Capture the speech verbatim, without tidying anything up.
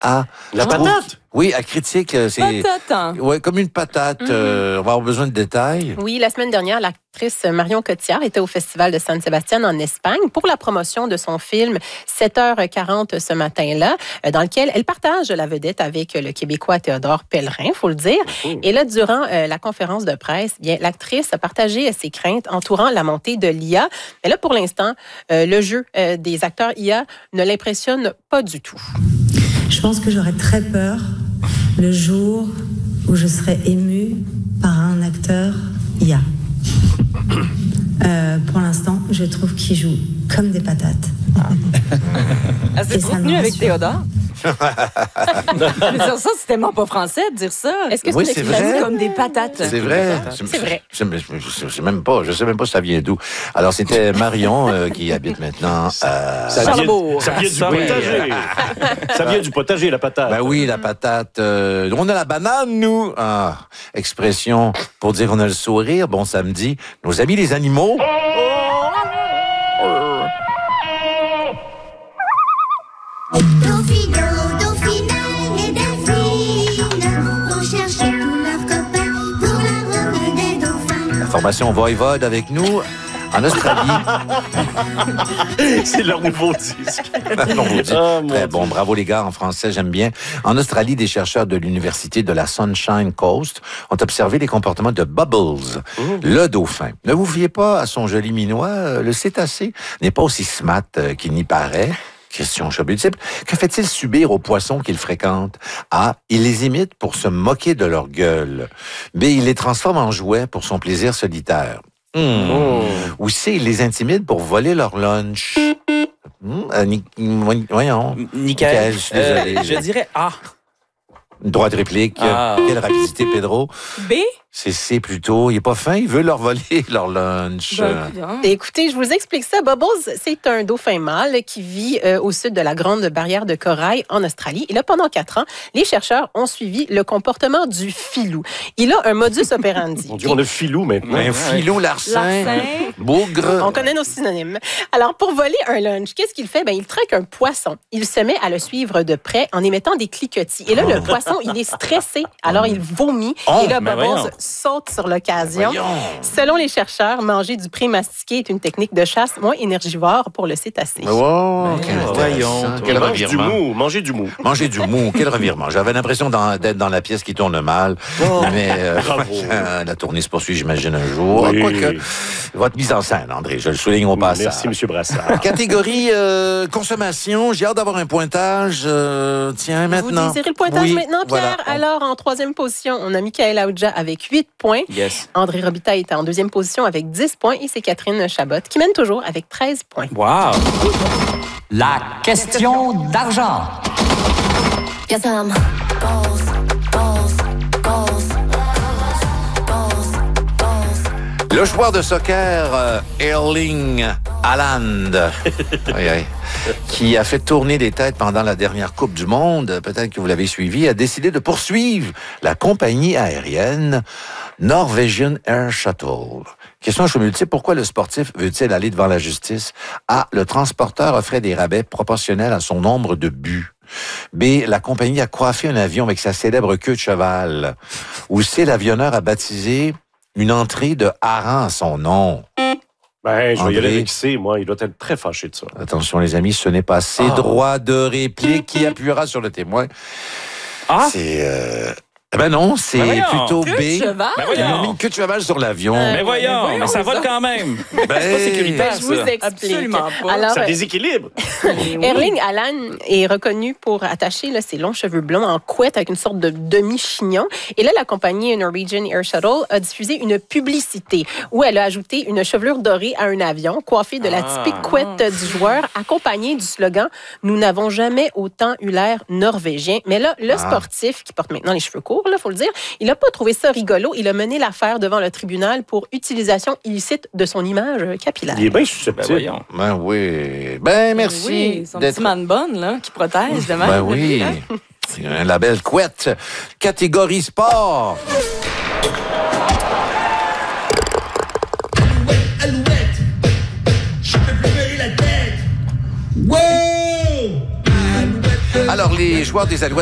à... La patate? Oui, à critique, c'est... Patate, hein? Oui, comme une patate. Mm-hmm. Euh, on va avoir besoin de détails. Oui, la semaine dernière, l'actrice Marion Cotillard était au Festival de San Sebastián en Espagne pour la promotion de son film sept heures quarante ce matin-là, dans lequel elle partage la vedette avec le Québécois Théodore Pellerin, il faut le dire. Mm-hmm. Et là, durant euh, la conférence de presse, bien, l'actrice a partagé ses craintes entourant la montée de l'I A. Mais là, pour l'instant, euh, le jeu euh, des acteurs I A ne l'impressionne pas du tout. Je pense que j'aurais très peur le jour où je serai émue par un acteur I A. Euh, pour l'instant, je trouve qu'il joue comme des patates. Ah, c'est contenu avec Théodore. Mais ça, c'est tellement pas français de dire ça. Est-ce que oui, c'est, c'est vrai? Comme des patates? C'est vrai. C'est, c'est vrai. Je ne sais même pas. Je sais même pas si ça vient d'où. Alors, c'était Marion euh, qui habite maintenant à... Ça vient, ça vient du potager. Ça vient du potager, la patate. Ben oui, la patate. Euh, on a la banane, nous. Ah, expression pour dire qu'on a le sourire. Bon samedi. Nos amis les animaux. Formation Voivode avec nous en Australie. C'est leur nouveau disque. nouveau disque. Oh, Très bon, bravo les gars, en français, j'aime bien. En Australie, des chercheurs de l'Université de la Sunshine Coast ont observé les comportements de Bubbles, mmh. le dauphin. Ne vous fiez pas à son joli minois, le cétacé n'est pas aussi smart qu'il n'y paraît. Question choc multiple. Que fait-il subir aux poissons qu'il fréquente? A. Il les imite pour se moquer de leur gueule. B. Il les transforme en jouets pour son plaisir solitaire. Mmh. Oh. Ou C. Il les intimide pour voler leur lunch. Mmh. Euh, ni... Voyons. Nickel. Je suis désolé. Euh, je dirais A. Droit de réplique. Ah. Quelle rapidité, Pedro. B. C'est C plutôt. Il est pas fin, il veut leur voler leur lunch. Ben, écoutez, je vous explique ça. Bubbles, c'est un dauphin mâle qui vit euh, au sud de la Grande Barrière de Corail en Australie. Et là, pendant quatre ans, les chercheurs ont suivi le comportement du filou. Il a un modus operandi. Mon Dieu, on a filou maintenant. Un filou, larcin, larcin, bougre. On connaît nos synonymes. Alors, pour voler un lunch, qu'est-ce qu'il fait? Ben, il traque un poisson. Il se met à le suivre de près en émettant des cliquetis. Et là, le poisson, il est stressé. Alors, il vomit. Oh, et là, Bubbles voyons. saute sur l'occasion. Selon les chercheurs, manger du pré mastiqué est une technique de chasse moins énergivore pour le cétacé. Wow, quel voyons. Quel Mange revirement. du mou, manger du mou. Manger du mou, quel revirement. J'avais l'impression dans, d'être dans la pièce qui tourne mal. Oh, mais euh, la tournée se poursuit, j'imagine, un jour. Oui. Quoique, votre mise en scène, André, je le souligne au passage. Merci, M. Brassard. Catégorie euh, consommation, j'ai hâte d'avoir un pointage. Euh, tiens, maintenant. Vous désirez le pointage oui, maintenant, Pierre? Voilà. Alors, en troisième position, on a Michael Aouja avec huit points. Yes. André Robitaille est en deuxième position avec dix points et c'est Catherine Chabot qui mène toujours avec treize points. Wow. La question d'argent. Yes, I'm balls, balls, balls, balls, balls. Le joueur de soccer euh, Erling Haaland, oui, oui, qui a fait tourner les têtes pendant la dernière Coupe du Monde, peut-être que vous l'avez suivi, a décidé de poursuivre la compagnie aérienne Norwegian Air Shuttle. Question à multiple, pourquoi le sportif veut-il aller devant la justice? A. Le transporteur offrait des rabais proportionnels à son nombre de buts. B. La compagnie a coiffé un avion avec sa célèbre queue de cheval. Ou C. L'avionneur a baptisé une entrée de hareng à son nom. Ben, je vais André. y aller avec C, moi. Il doit être très fâché de ça. Attention, les amis, ce n'est pas C. Ah. Droit de réplique qui appuiera sur le témoin. Ah. C'est... Euh... Ben non, c'est Ben voyons. plutôt Queue B. de cheval? Ben Ils ont mis voyons. une queue de cheval sur l'avion. Euh, Mais voyons, voyons, mais ça c'est vole ça. quand même. Ben, C'est pas sécuritaire, Je vous ça. explique. Absolument pas. Alors, Ça euh, déséquilibre. Erling Haaland est reconnu pour attacher là, ses longs cheveux blonds en couette avec une sorte de demi-chignon. Et là, la compagnie Norwegian Air Shuttle a diffusé une publicité où elle a ajouté une chevelure dorée à un avion coiffée de la Ah. typique couette du joueur, accompagnée du slogan « Nous n'avons jamais autant eu l'air norvégien ». Mais là, le Ah. sportif, qui porte maintenant les cheveux courts, il faut le dire, il n'a pas trouvé ça rigolo. Il a mené l'affaire devant le tribunal pour utilisation illicite de son image capillaire. Il est bien Ben susceptible. voyons. Ben oui. Ben merci. Oui, son d'être... petit man bonne, là, qui protège de même. Ben oui. C'est un label couette. Catégorie sport. Alouette, je peux plus lever la tête. Wow! Alouette, Alors, les joueurs des Alouettes